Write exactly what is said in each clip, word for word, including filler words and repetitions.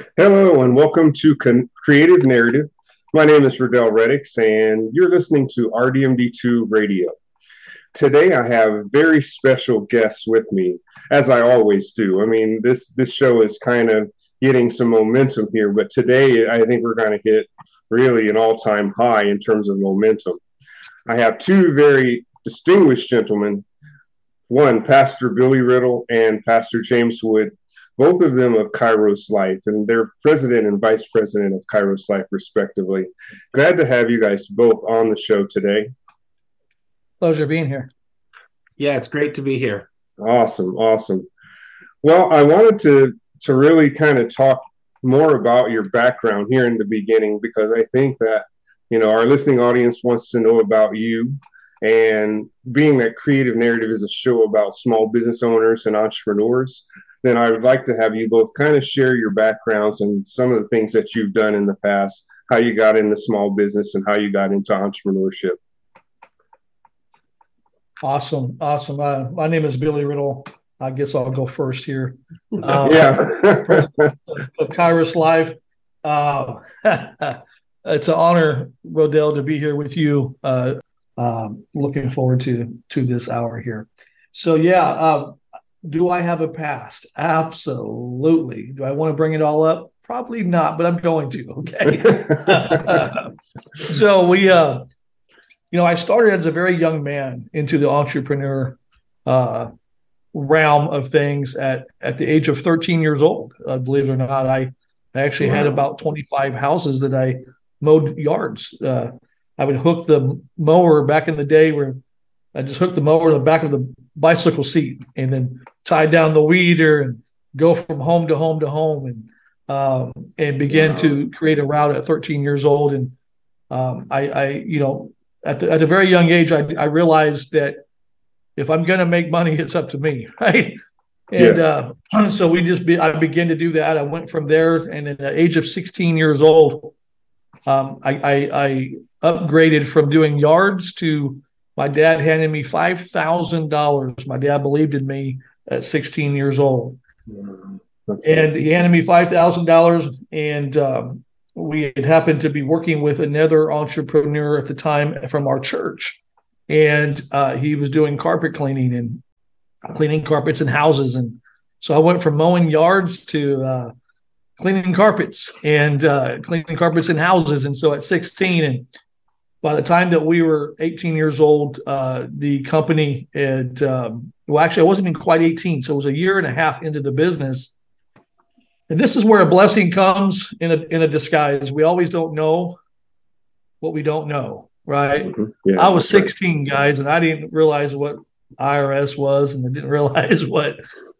Hello and welcome to Con- Creative Narrative. My name is Riddell Reddix, and you're listening to R D M D two Radio. Today, I have very special guests with me, as I always do. I mean, this this show is kind of getting some momentum here, but today I think we're going to hit really an all-time high in terms of momentum. I have two very distinguished gentlemen. One, Pastor Billy Riddle and Pastor James Wood, both of them of Kairos Life, and they're president and vice president of Kairos Life, respectively. Glad to have you guys both on the show today. Pleasure being here. Yeah, it's great to be here. Awesome, awesome. Well, I wanted to to really kind of talk more about your background here in the beginning, because I think that, you know, our listening audience wants to know about you. And being that Creative Narrative is a show about small business owners and entrepreneurs, then I would like to have you both kind of share your backgrounds and some of the things that you've done in the past, how you got into small business and how you got into entrepreneurship. Awesome. Awesome. Uh, my name is Billy Riddle. I guess I'll go first here. Uh, yeah. of Kairos Life. Uh, it's an honor, Rodell, to be here with you. Uh, um, looking forward to, to this hour here. So, yeah, uh, do I have a past? Absolutely. Do I want to bring it all up? Probably not, but I'm going to. Okay. so we, uh, you know, I started as a very young man into the entrepreneur uh, realm of things at, at the age of thirteen years old. Uh, believe it or not, I, I actually wow. had about twenty-five houses that I mowed yards. Uh, I would hook the mower back in the day where I just hooked the mower to the back of the bicycle seat and then tie down the weeder and go from home to home to home and um, and begin wow. to create a route at thirteen years old. And um, I, I, you know, at the, at a very young age, I, I realized that if I'm going to make money, it's up to me, right? And yes. uh, so we just, be, I began to do that. I went from there, and at the age of sixteen years old, um, I, I, I upgraded from doing yards to my dad handed me five thousand dollars. My dad believed in me at sixteen years old. Yeah, and he handed me five thousand dollars, and um, we had happened to be working with another entrepreneur at the time from our church. And uh, he was doing carpet cleaning and cleaning carpets in houses. And so I went from mowing yards to uh, cleaning carpets and uh, cleaning carpets in houses. And so at sixteen, and by the time that we were eighteen years old, uh, the company had, um, well, actually, I wasn't even quite eighteen. So it was a year and a half into the business. And this is where a blessing comes in a, in a disguise. We always don't know what we don't know, right? Mm-hmm. Yeah, I was sixteen, right. guys, and I didn't realize what I R S was, and I didn't realize what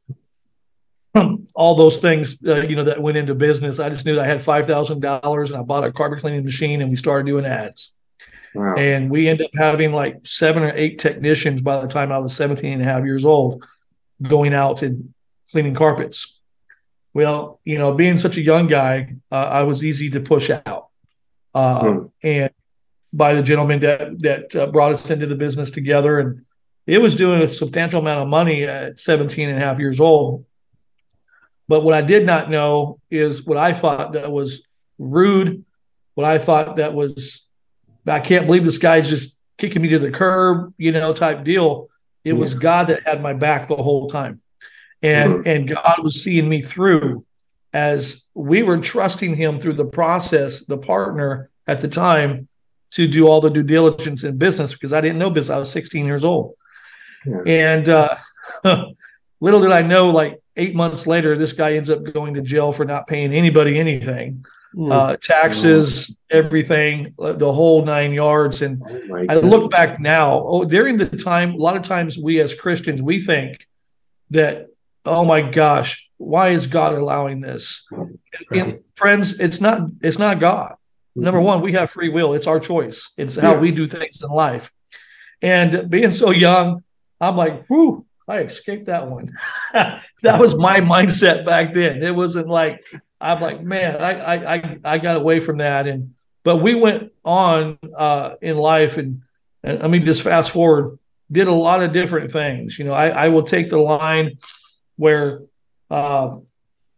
all those things, uh, you know, that went into business. I just knew that I had five thousand dollars, and I bought a carpet cleaning machine, and we started doing ads. Wow. And we ended up having like seven or eight technicians by the time I was seventeen and a half years old going out and cleaning carpets. Well, you know, being such a young guy, uh, I was easy to push out. Uh, hmm. And by the gentleman that, that uh, brought us into the business together. And it was doing a substantial amount of money at seventeen and a half years old. But what I did not know is what I thought that was rude, what I thought that was, I can't believe this guy's just kicking me to the curb, you know, type deal. It yeah. was God that had my back the whole time. And, mm-hmm. and God was seeing me through as we were trusting him through the process, the partner at the time, to do all the due diligence in business, because I didn't know business. I was sixteen years old. Yeah. And uh, little did I know, like eight months later, this guy ends up going to jail for not paying anybody anything. Uh, taxes, everything, the whole nine yards. And oh I look back now, oh, during the time, a lot of times we as Christians, we think that, oh my gosh, why is God allowing this? Right. And friends, it's not, it's not God. Mm-hmm. Number one, we have free will. It's our choice. It's how yes. we do things in life. And being so young, I'm like, whew, I escaped that one. That was my mindset back then. It wasn't like, I'm like, man, I I I got away from that. And but we went on uh, in life, and, and I mean, just fast forward, did a lot of different things. You know, I, I will take the line where uh,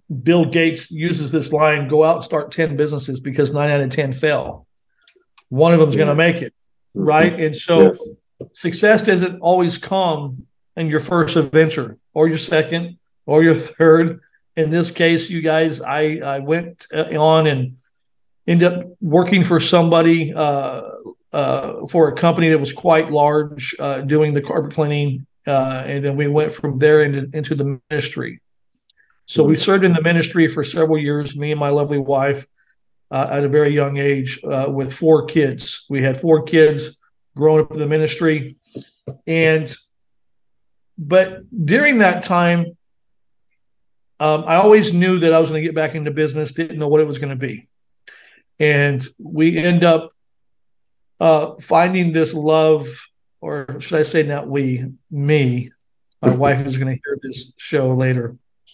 Bill Gates uses this line, go out and start ten businesses because nine out of ten fail. One of them is yes. going to make it, right? Mm-hmm. And so yes. success doesn't always come in your first venture or your second or your third. In this case, you guys, I, I went on and ended up working for somebody, uh, uh, for a company that was quite large, uh, doing the carpet cleaning. Uh, and then we went from there into, into the ministry. So we served in the ministry for several years, me and my lovely wife, uh, at a very young age, uh, with four kids. We had four kids growing up in the ministry. And, but during that time, um, I always knew that I was going to get back into business, didn't know what it was going to be. And we end up uh, finding this love, or should I say not we, me. My wife is going to hear this show later.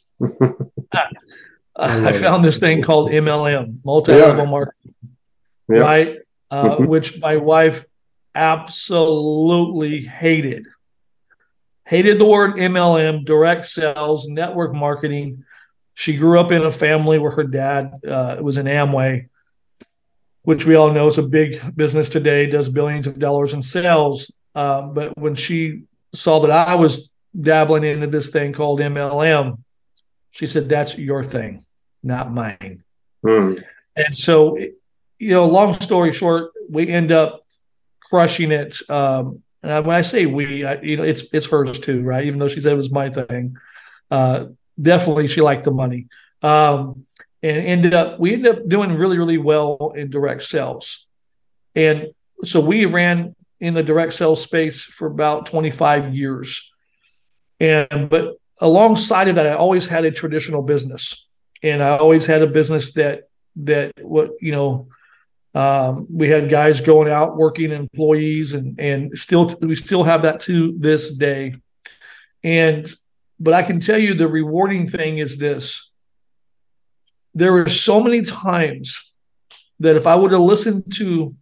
I, I found this thing called M L M, multi-level yeah. marketing, yeah. right? Uh, mm-hmm. Which my wife absolutely hated. Hated the word M L M, direct sales, network marketing. She grew up in a family where her dad uh, was in Amway, which we all know is a big business today, does billions of dollars in sales. Uh, but when she saw that I was dabbling into this thing called M L M, she said, that's your thing, not mine. Mm. And so, you know, long story short, we end up crushing it. Um, and when I say we, I, you know, it's it's hers too, right? Even though she said it was my thing. Uh, definitely she liked the money. Um, and ended up, we ended up doing really, really well in direct sales. And so we ran in the direct sales space for about twenty-five years. And, but alongside of that, I always had a traditional business, and I always had a business that, that what, you know, um, we had guys going out working, employees, and, and still, we still have that to this day. And, but I can tell you the rewarding thing is this. There were so many times that if I would have listened to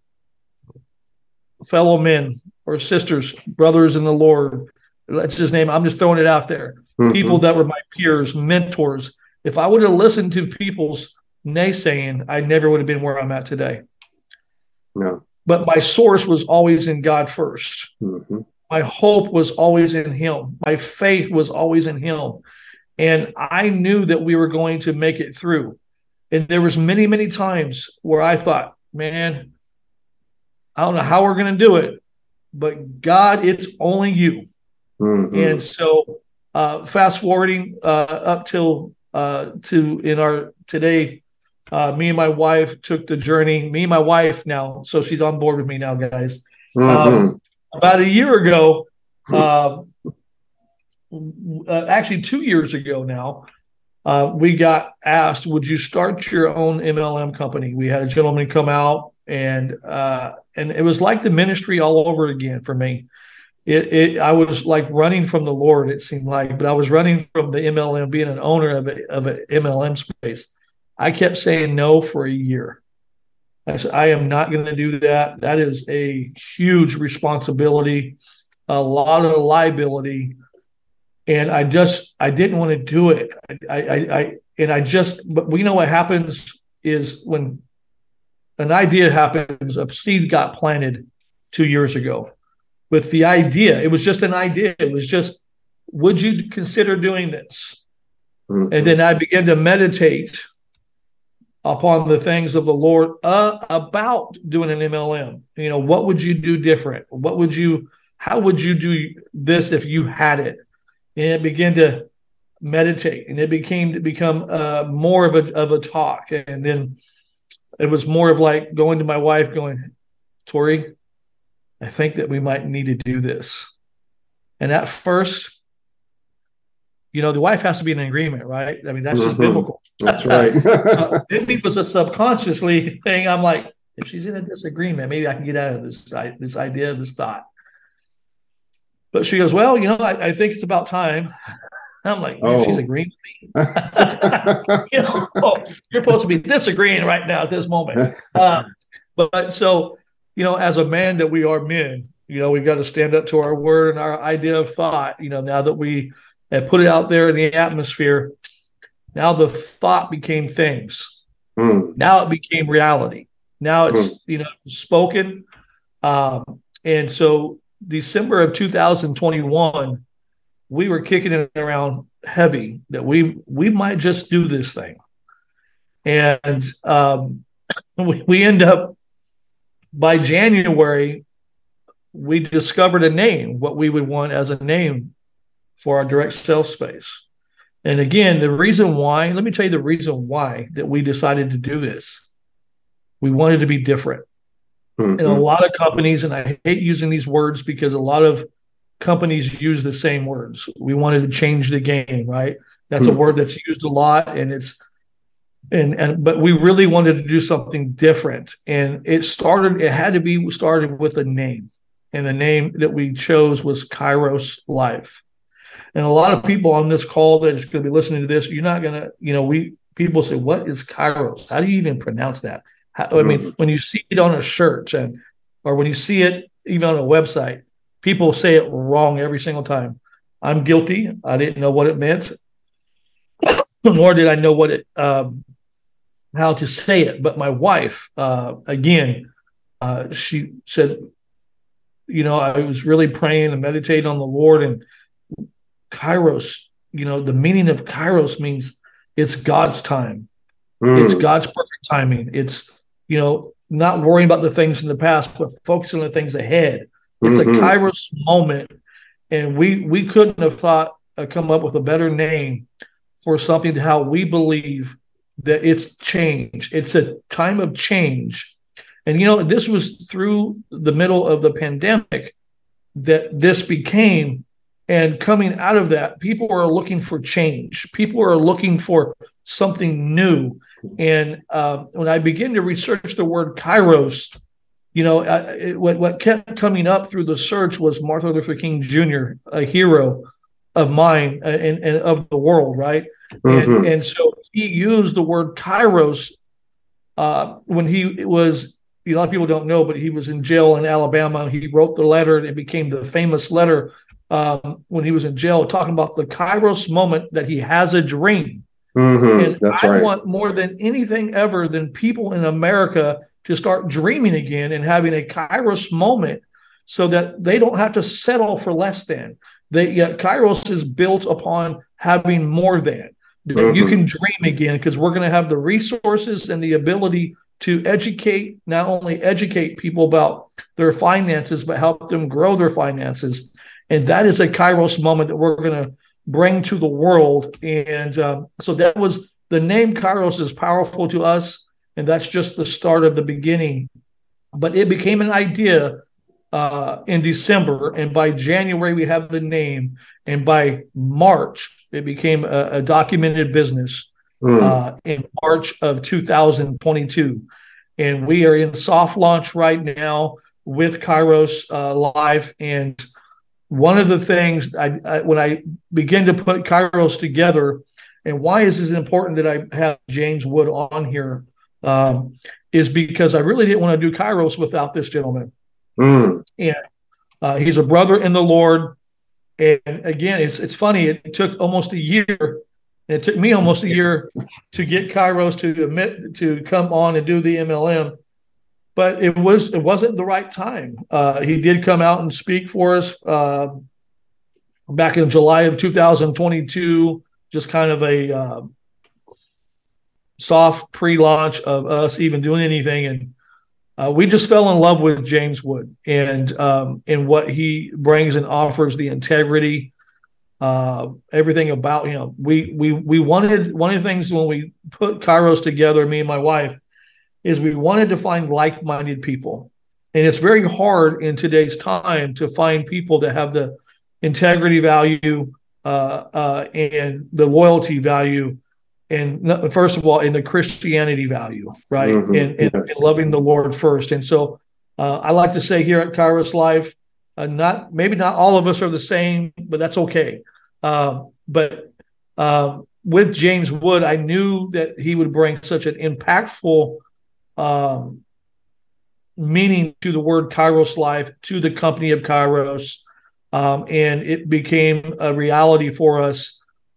fellow men or sisters, brothers in the Lord, let's just name, I'm just throwing it out there, mm-hmm. people that were my peers, mentors, if I would have listened to people's naysaying, I never would have been where I'm at today. No. But my source was always in God first. Mm-hmm. My hope was always in him. My faith was always in him. And I knew that we were going to make it through. And there was many, many times where I thought, man, I don't know how we're going to do it, but God, it's only you. Mm-hmm. And so uh, fast forwarding uh, up till uh, to in our today, uh, me and my wife took the journey. Me and my wife now, so she's on board with me now, guys. Mm-hmm. Um, about a year ago, uh, uh, actually two years ago now, uh, we got asked, would you start your own M L M company? We had a gentleman come out, and uh, and it was like the ministry all over again for me. It, it, I was like running from the Lord, it seemed like, but I was running from the M L M, being an owner of a, of an M L M space. I kept saying no for a year. I said, I am not going to do that. That is a huge responsibility, a lot of liability. And I just, I didn't want to do it. I, I, I, and I just, but we know what happens is when an idea happens, a seed got planted two years ago. With the idea, it was just an idea. It was just, would you consider doing this? Mm-hmm. And then I began to meditate upon the things of the Lord uh, about doing an M L M. You know, what would you do different? What would you, how would you do this if you had it? And it began to meditate, and it became to become uh, more of a of a talk. And then it was more of like going to my wife, going, Tori, I think that we might need to do this. And at first, you know, the wife has to be in agreement, right? I mean, that's mm-hmm. just biblical. That's right. So it was a subconsciously thing. I'm like, if she's in a disagreement, maybe I can get out of this, this idea, this thought. But she goes, well, you know, I, I think it's about time. I'm like, oh. she's agreeing with me. you know, oh, you're supposed to be disagreeing right now at this moment. Uh, but, but so, you know, as a man that we are men, you know, we've got to stand up to our word and our idea of thought, you know, now that we have put it out there in the atmosphere. Now the thought became things. Mm. Now it became reality. Now it's, Mm. you know, spoken. Um, and so December of two thousand twenty-one, we were kicking it around heavy that we we might just do this thing. And um, we, we end up, by January, we discovered a name, what we would want as a name for our direct sales space. And again, the reason why, let me tell you the reason why that we decided to do this. We wanted to be different. Mm-hmm. And a lot of companies, and I hate using these words because a lot of companies use the same words. We wanted to change the game, right? That's mm-hmm. a word that's used a lot, and it's and and but we really wanted to do something different. And it started, it had to be started with a name. And the name that we chose was Kairos Life. And a lot of people on this call that is going to be listening to this, you're not going to, you know, we people say, what is Kairos? How do you even pronounce that? How, I mean, when you see it on a shirt and or when you see it even on a website, people say it wrong every single time. I'm guilty. I didn't know what it meant, nor did I know what it, um, how to say it. But my wife, uh, again, uh, she said, you know, I was really praying and meditating on the Lord, and Kairos, you know, the meaning of Kairos means it's God's time. Mm. It's God's perfect timing. It's, you know, not worrying about the things in the past, but focusing on the things ahead. It's mm-hmm. a Kairos moment. And we we couldn't have thought, uh, come up with a better name for something to how we believe that it's change. It's a time of change. And, you know, this was through the middle of the pandemic that this became. And coming out of that, people are looking for change. People are looking for something new. And uh, when I began to research the word Kairos, you know, I, it, what, what kept coming up through the search was Martin Luther King Junior, a hero of mine and, and of the world, right? Mm-hmm. And, and so he used the word Kairos uh, when he was, a lot of people don't know, but he was in jail in Alabama. He wrote the letter, and it became the famous letter um, when he was in jail, talking about the Kairos moment that he has a dream. Mm-hmm. And That's I right. want more than anything ever than people in America to start dreaming again and having a Kairos moment so that they don't have to settle for less than. They, yeah, Kairos is built upon having more than. Mm-hmm. You can dream again because we're going to have the resources and the ability to educate, not only educate people about their finances, but help them grow their finances. And that is a Kairos moment that we're going to bring to the world. And um, so that was, the name Kairos is powerful to us, and that's just the start of the beginning. But it became an idea uh, in December, and by January we have the name, and by March it became a, a documented business. Mm. Uh, in March of two thousand twenty-two. And we are in soft launch right now with Kairos uh, Live. And one of the things I, I when I begin to put Kairos together, and why is this important that I have James Wood on here, um, is because I really didn't want to do Kairos without this gentleman. Mm. And uh, he's a brother in the Lord. And again, it's it's funny. It took almost a year. It took me almost a year to get Kairos to admit to come on and do the M L M, but it was it wasn't the right time. Uh, he did come out and speak for us uh, back in July of two thousand twenty-two, just kind of a uh, soft pre-launch of us even doing anything, and uh, we just fell in love with James Wood and um, and what he brings and offers, the integrity. Uh, everything about, you know, we we we wanted, one of the things when we put Kairos together, me and my wife, is we wanted to find like-minded people. And it's very hard in today's time to find people that have the integrity value uh, uh, and the loyalty value, and first of all, in the Christianity value, right? Mm-hmm. And, and, yes. and loving the Lord first. And so uh, I like to say here at Kairos Life, uh, not maybe not all of us are the same, but that's okay. Uh, but uh, with James Wood, I knew that he would bring such an impactful um, meaning to the word Kairos Life, to the company of Kairos, um, and it became a reality for us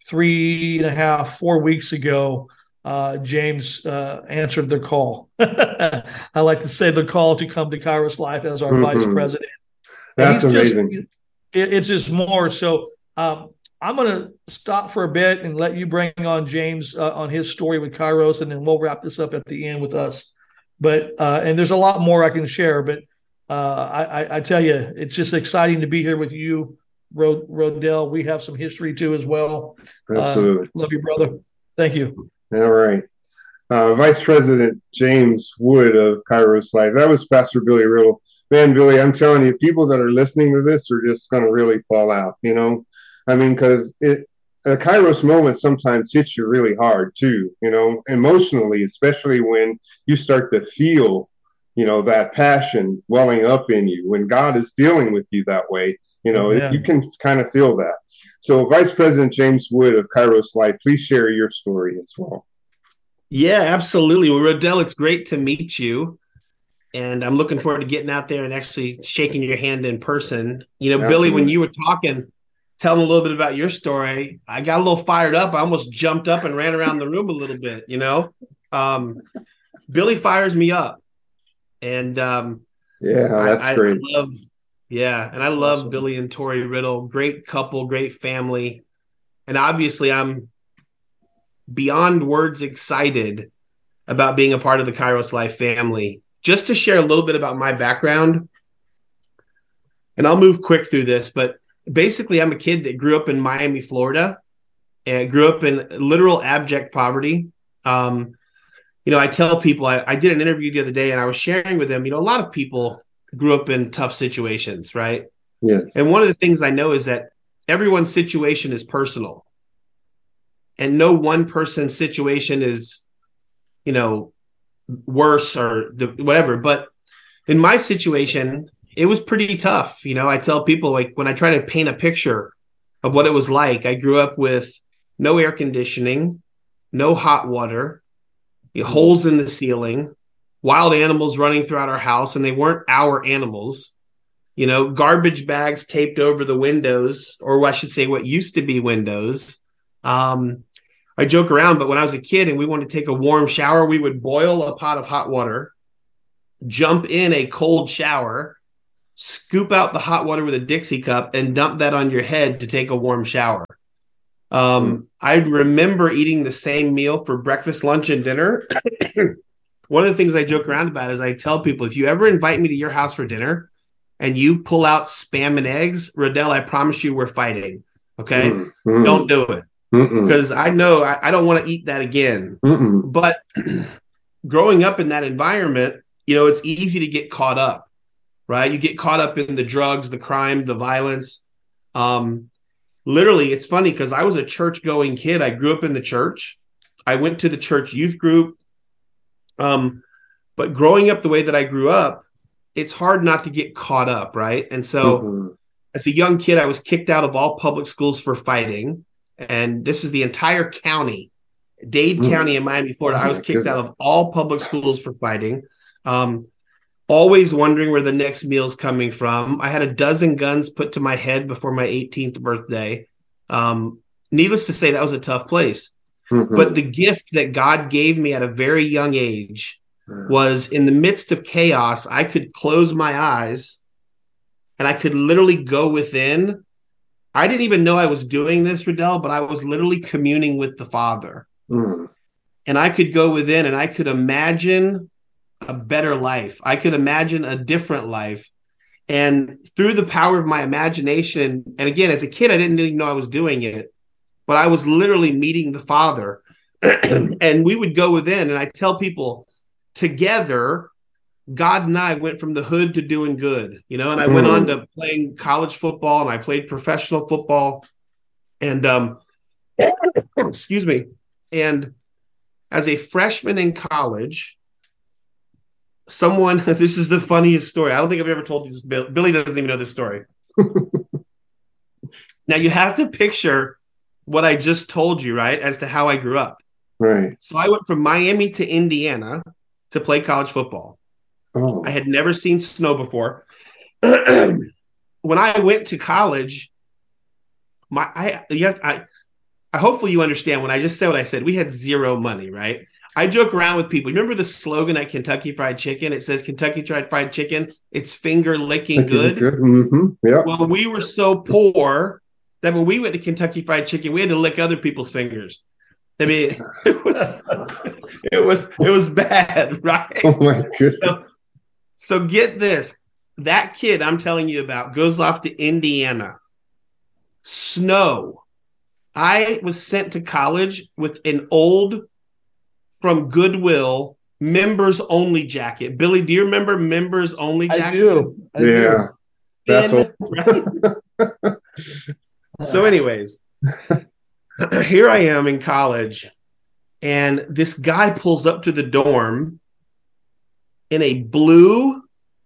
three and a half, four weeks ago, uh, James uh, answered the call. I like to say the call to come to Kairos Life as our mm-hmm. vice president. That's amazing. Just, it, it's just more. So um, I'm going to stop for a bit and let you bring on James uh, on his story with Kairos, and then we'll wrap this up at the end with us. But uh, and there's a lot more I can share, but uh, I, I tell you, it's just exciting to be here with you, Rod- Rodell. We have some history too as well. Absolutely. Uh, love you, brother. Thank you. All right. Uh, Vice President James Wood of Kairos Life. That was Pastor Billy Riddle. Man, Billy, I'm telling you, people that are listening to this are just going to really fall out, you know? I mean, because it a Kairos moment sometimes hits you really hard too, you know, emotionally, especially when you start to feel, you know, that passion welling up in you. When God is dealing with you that way, you know, yeah. you can kind of feel that. So Vice President James Wood of Kairos Life, please share your story as well. Yeah, absolutely. Well, Rodell, it's great to meet you. And I'm looking forward to getting out there and actually shaking your hand in person. You know, absolutely. Billy, when you were talking, telling a little bit about your story, I got a little fired up. I almost jumped up and ran around the room a little bit, you know. Um, Billy fires me up. And um, yeah, that's I, great. I love, yeah, and I love awesome. Billy and Tori Riddle. Great couple, great family. And obviously I'm beyond words excited about being a part of the Kairos Life family. Just to share a little bit about my background, and I'll move quick through this, but basically I'm a kid that grew up in Miami, Florida, and grew up in literal abject poverty. Um, you know, I tell people, I, I did an interview the other day and I was sharing with them, you know, a lot of people grew up in tough situations, right? Yes. And one of the things I know is that everyone's situation is personal. And no one person's situation is, you know, worse or the, whatever. But in my situation, it was pretty tough. You know, I tell people, like, when I try to paint a picture of what it was like, I grew up with no air conditioning, no hot water, you know, holes in the ceiling, wild animals running throughout our house, and they weren't our animals. You know, garbage bags taped over the windows, or I should say what used to be windows. Um, I joke around, but when I was a kid and we wanted to take a warm shower, we would boil a pot of hot water, jump in a cold shower, scoop out the hot water with a Dixie cup, and dump that on your head to take a warm shower. Um, mm. I remember eating the same meal for breakfast, lunch, and dinner. One of the things I joke around about is I tell people, if you ever invite me to your house for dinner and you pull out Spam and eggs, Rodell, I promise you we're fighting. Okay? Mm. Mm. Don't do it. Because I know I, I don't want to eat that again. Mm-mm. But growing up in that environment, you know, it's easy to get caught up, right? You get caught up in the drugs, the crime, the violence. Um, literally, it's funny because I was a church-going kid. I grew up in the church. I went to the church youth group. Um, but growing up the way that I grew up, it's hard not to get caught up, right? And so mm-hmm. as a young kid, I was kicked out of all public schools for fighting. And this is the entire county, Dade mm. County in Miami, Florida. I was kicked out of all public schools for fighting. Um, always wondering where the next meal's coming from. I had a dozen guns put to my head before my eighteenth birthday. Um, needless to say, that was a tough place. Mm-hmm. But the gift that God gave me at a very young age mm. was, in the midst of chaos, I could close my eyes and I could literally go within. I didn't even know I was doing this, Rodell, but I was literally communing with the Father. Mm. And I could go within and I could imagine a better life. I could imagine a different life. And through the power of my imagination, and again, as a kid, I didn't even know I was doing it, but I was literally meeting the Father. And we would go within, and I tell people, together, God and I went from the hood to doing good, you know, and I mm. went on to playing college football, and I played professional football, and um, excuse me. And as a freshman in college, someone, this is the funniest story. I don't think I've ever told this. Billy doesn't even know this story. Now you have to picture what I just told you, right, as to how I grew up. Right. So I went from Miami to Indiana to play college football. Oh. I had never seen snow before. When I went to college, my I you have I hopefully you understand when I just said what I said, we had zero money, right? I joke around with people. Remember the slogan at Kentucky Fried Chicken? It says Kentucky Fried Chicken, it's finger licking good. good. Mm-hmm. Yeah. Well, we were so poor that when we went to Kentucky Fried Chicken, we had to lick other people's fingers. I mean, it was it was it was bad, right? Oh my goodness. So, so get this. That kid I'm telling you about goes off to Indiana. Snow. I was sent to college with an old from Goodwill members only jacket. Billy, do you remember members only jacket? I do. I yeah. do. That's Then, right? So anyways, here I am in college, and this guy pulls up to the dorm in a blue.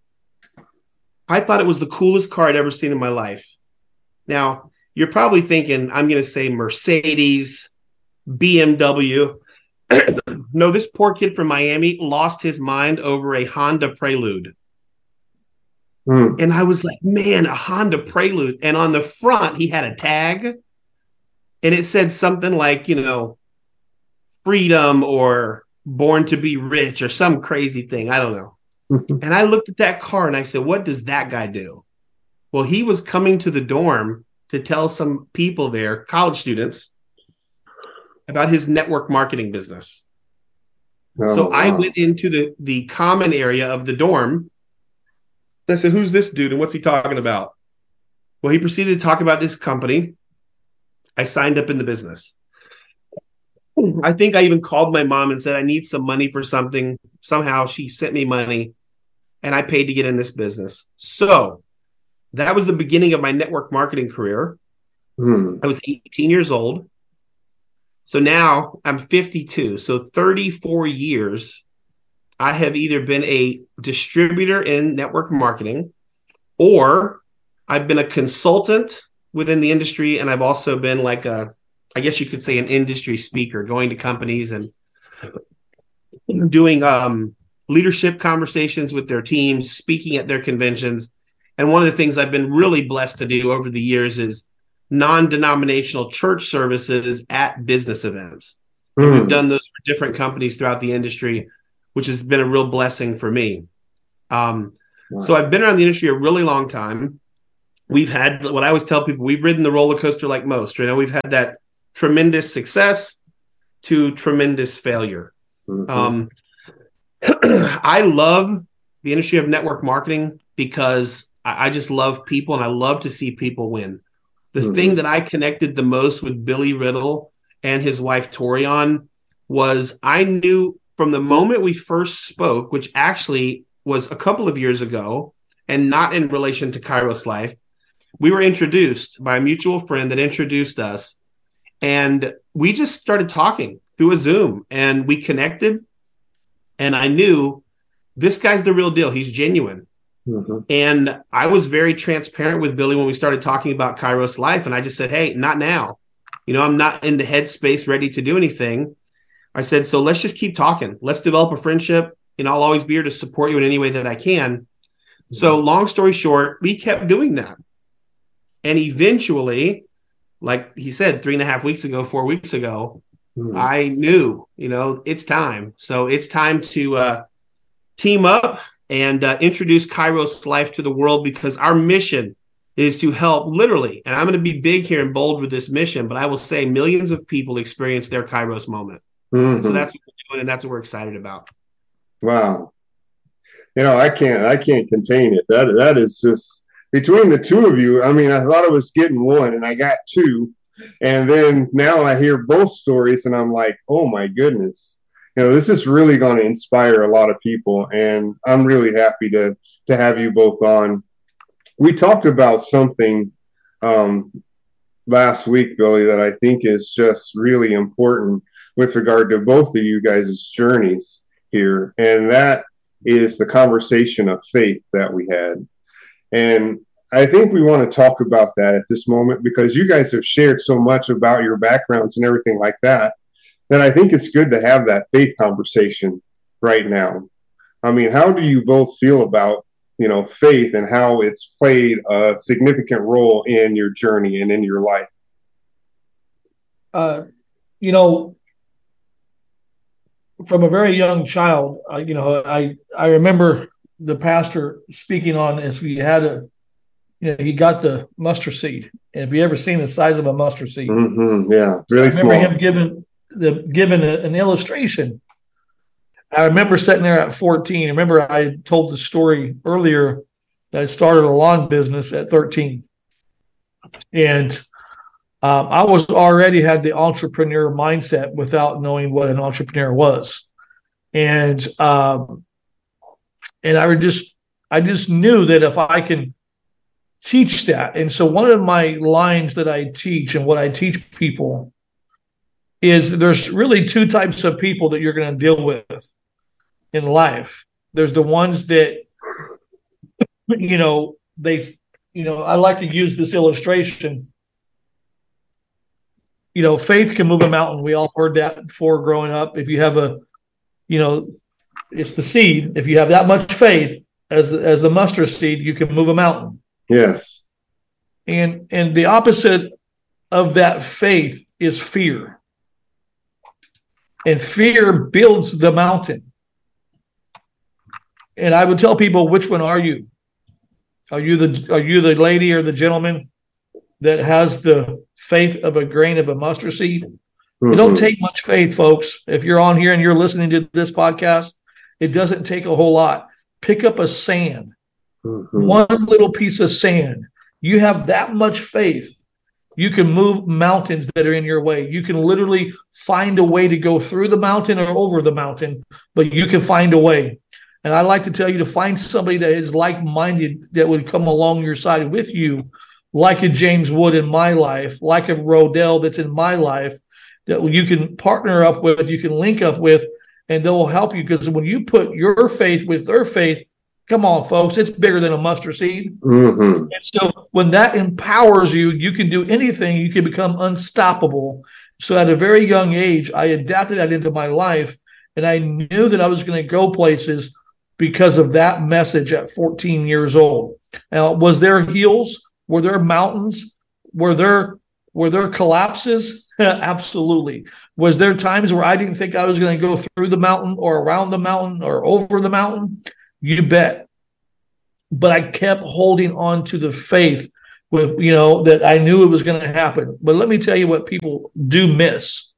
I thought it was the coolest car I'd ever seen in my life. Now, you're probably thinking I'm going to say Mercedes, B M W. No, this poor kid from Miami lost his mind over a Honda Prelude. Mm. And I was like, man, a Honda Prelude. And on the front, he had a tag. And it said something like, you know, freedom or born to be rich or some crazy thing. I don't know. And I looked at that car and I said, what does that guy do? Well, he was coming to the dorm to tell some people there, college students, about his network marketing business. Oh, so wow. I went into the, the common area of the dorm. I said, who's this dude and what's he talking about? Well, he proceeded to talk about this company. I signed up in the business. I think I even called my mom and said, I need some money for something. Somehow she sent me money and I paid to get in this business. So that was the beginning of my network marketing career. Hmm. I was eighteen years old. So now I'm fifty-two. So thirty-four years, I have either been a distributor in network marketing or I've been a consultant within the industry. And I've also been like a, I guess you could say an industry speaker, going to companies and doing um, leadership conversations with their teams, speaking at their conventions. And one of the things I've been really blessed to do over the years is non-denominational church services at business events. Mm. We've done those for different companies throughout the industry, which has been a real blessing for me. Um, wow. So I've been around the industry a really long time. We've had what I always tell people, we've ridden the roller coaster like most. You know, we've had that tremendous success to tremendous failure. Mm-hmm. Um, I love the industry of network marketing because I, I just love people and I love to see people win. The mm-hmm. thing that I connected the most with Billy Riddle and his wife Tori on was I knew from the moment we first spoke, which actually was a couple of years ago and not in relation to Kairos Life, we were introduced by a mutual friend that introduced us. And we just started talking through a Zoom and we connected. And I knew this guy's the real deal. He's genuine. Mm-hmm. And I was very transparent with Billy when we started talking about Kairos Life. And I just said, hey, not now. You know, I'm not in the headspace ready to do anything. I said, so let's just keep talking. Let's develop a friendship. And I'll always be here to support you in any way that I can. Mm-hmm. So long story short, we kept doing that. And eventually, like he said, three and a half weeks ago, four weeks ago, mm. I knew, you know, it's time. So it's time to uh, team up and uh, introduce Kairos Life to the world because our mission is to help literally, and I'm going to be big here and bold with this mission, but I will say millions of people experience their Kairos moment. Mm-hmm. So that's what we're doing and that's what we're excited about. Wow. You know, I can't, I can't contain it. That, that is just, between the two of you, I mean, I thought I was getting one and I got two. And then now I hear both stories and I'm like, oh my goodness, you know, this is really going to inspire a lot of people. And I'm really happy to, to have you both on. We talked about something um, last week, Billy, that I think is just really important with regard to both of you guys' journeys here. And that is the conversation of faith that we had. And I think we want to talk about that at this moment because you guys have shared so much about your backgrounds and everything like that, that I think it's good to have that faith conversation right now. I mean, how do you both feel about, you know, faith and how it's played a significant role in your journey and in your life? uh, you know, from a very young child, uh, you know, I I remember the pastor speaking on as he had a, you know, he got the mustard seed. And if you ever seen the size of a mustard seed, mm-hmm. yeah, really I remember small. him giving the given a, an illustration. I remember sitting there at fourteen. Remember, I told the story earlier that I started a lawn business at thirteen, and um, I was already had the entrepreneur mindset without knowing what an entrepreneur was, and um, and I would just I just knew that if I can teach that, and so one of my lines that I teach and what I teach people is there's really two types of people that you're going to deal with in life. There's the ones that, you know, they, you know, I like to use this illustration. You know, faith can move a mountain. We all heard that before growing up. If you have a, you know, it's the seed. If you have that much faith as as the mustard seed, you can move a mountain. Yes. And and the opposite of that faith is fear. And fear builds the mountain. And I would tell people, which one are you? Are you the are you the lady or the gentleman that has the faith of a grain of a mustard seed? Mm-hmm. It don't take much faith, folks. If you're on here and you're listening to this podcast, it doesn't take a whole lot. Pick up a sand, mm-hmm. one little piece of sand. You have that much faith, you can move mountains that are in your way. You can literally find a way to go through the mountain or over the mountain, but you can find a way. And I like to tell you to find somebody that is like-minded that would come along your side with you, like a James Wood in my life, like a Rodell that's in my life, that you can partner up with, you can link up with, and they will help you. Because when you put your faith with their faith, come on, folks, it's bigger than a mustard seed. Mm-hmm. And so when that empowers you, you can do anything. You can become unstoppable. So at a very young age, I adapted that into my life, and I knew that I was going to go places because of that message at fourteen years old. Now, was there hills? Were there mountains? Were there were there collapses? Absolutely. Was there times where I didn't think I was going to go through the mountain or around the mountain or over the mountain? You bet. But I kept holding on to the faith with, you know, that I knew it was going to happen. But let me tell you what people do miss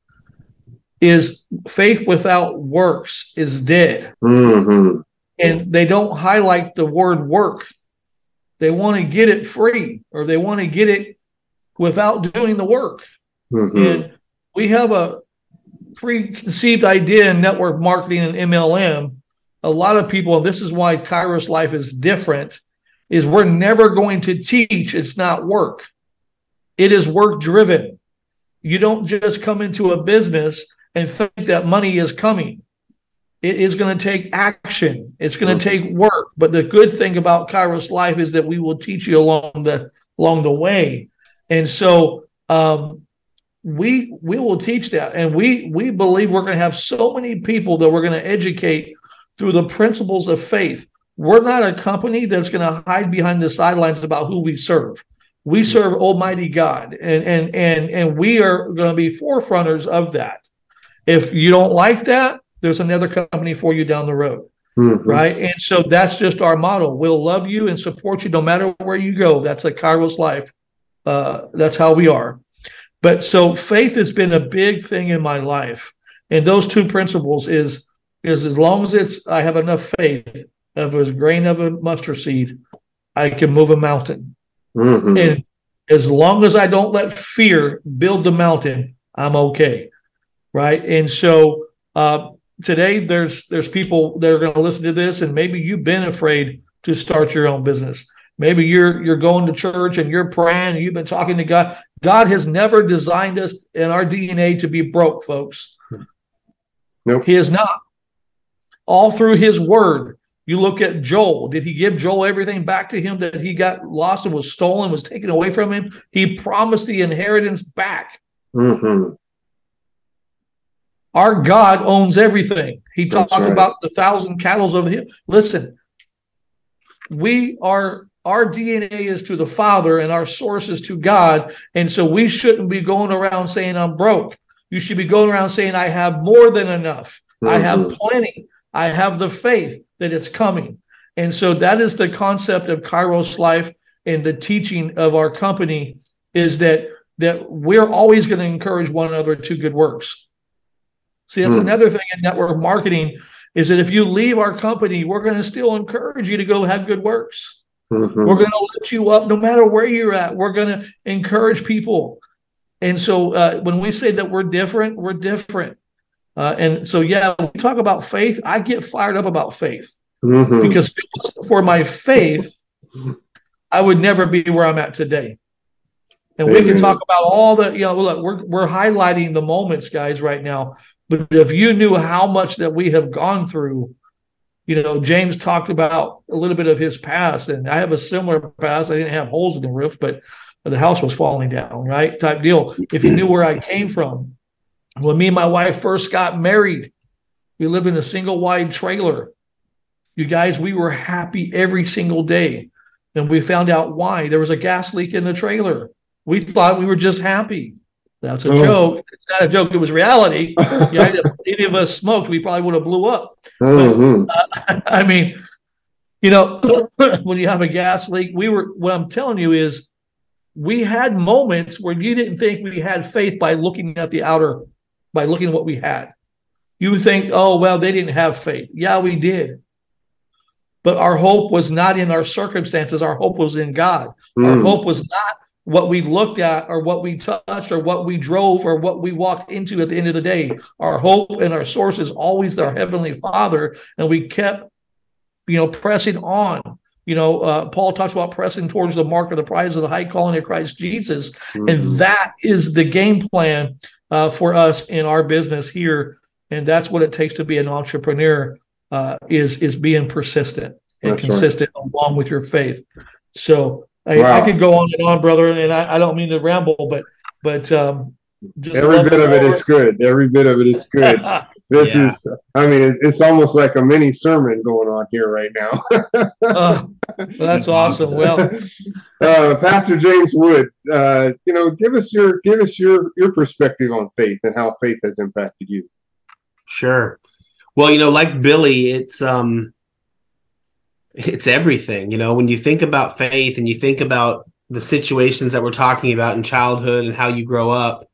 is faith without works is dead. Mm-hmm. And they don't highlight the word work. They want to get it free, or they want to get it without doing the work. Mm-hmm. And we have a preconceived idea in network marketing and M L M. A lot of people, and this is why Kairos Life is different, is we're never going to teach. It's not work. It is work driven. You don't just come into a business and think that money is coming. It is going to take action. It's going to take work. But the good thing about Kairos Life is that we will teach you along the along the way. And so um, we we will teach that. And we we believe we're going to have so many people that we're going to educate through the principles of faith. We're not a company that's going to hide behind the sidelines about who we serve. We serve Almighty God, and and and and we are going to be forefronters of that. If you don't like that, there's another company for you down the road, mm-hmm. right? And so that's just our model. We'll love you and support you no matter where you go. That's a Kairos Life. Uh, that's how we are. But so faith has been a big thing in my life, and those two principles is is as long as it's I have enough faith of a grain of a mustard seed, I can move a mountain. Mm-hmm. And as long as I don't let fear build the mountain, I'm okay, right? And so uh, today there's there's people that are going to listen to this, and maybe you've been afraid to start your own business. Maybe you're you're going to church and you're praying and you've been talking to God. God has never designed us in our D N A to be broke, folks. Nope. He is not. All through his word, you look at Joel. Did he give Joel everything back to him that he got lost and was stolen, was taken away from him? He promised the inheritance back. Mm-hmm. Our God owns everything. He talked right. about the thousand cattle of him. Listen, we are our D N A is to the Father and our source is to God. And so we shouldn't be going around saying I'm broke. You should be going around saying I have more than enough. Mm-hmm. I have plenty. I have the faith that it's coming. And so that is the concept of Kairos Life, and the teaching of our company is that, that we're always going to encourage one another to good works. See, that's mm. another thing in network marketing, is that if you leave our company, we're going to still encourage you to go have good works. Mm-hmm. We're going to lift you up no matter where you're at. We're going to encourage people. And so uh, when we say that we're different, we're different. Uh, and so, yeah, when we talk about faith, I get fired up about faith. Mm-hmm. Because for my faith, I would never be where I'm at today. And we can talk about all the, you know, look, we're we're highlighting the moments, guys, right now. But if you knew how much that we have gone through, you know, James talked about a little bit of his past, and I have a similar past. I didn't have holes in the roof, but the house was falling down, right? Type deal. If you knew where I came from, when me and my wife first got married, we lived in a single wide trailer. You guys, we were happy every single day. And we found out why. There was a gas leak in the trailer. We thought we were just happy. That's a oh. joke. It's not a joke. It was reality. Yeah, if any of us smoked, we probably would have blew up. Mm-hmm. But, uh, I mean, you know, when you have a gas leak, we were, what I'm telling you is we had moments where you didn't think we had faith by looking at the outer, by looking at what we had. You would think, oh, well, they didn't have faith. Yeah, we did. But our hope was not in our circumstances. Our hope was in God. Mm. Our hope was not what we looked at or what we touched or what we drove or what we walked into at the end of the day. Our hope and our source is always our Heavenly Father. And we kept, you know, pressing on. You know, uh, Paul talks about pressing towards the mark of the prize of the high calling of Christ Jesus. Mm-hmm. And that is the game plan uh, for us in our business here. And that's what it takes to be an entrepreneur. Uh, is is being persistent and That's consistent right. along with your faith. So I, wow. I could go on and on, brother, and I, I don't mean to ramble, but but um, just every bit of it is good. Every bit of it is good. This yeah. is, I mean, it's, it's almost like a mini sermon going on here right now. uh, well, that's awesome. Well, uh, Pastor James Wood, uh, you know, give us your give us your your perspective on faith and how faith has impacted you. Sure. Well, you know, like Billy, it's um, it's everything. You know, when you think about faith and you think about the situations that we're talking about in childhood and how you grow up,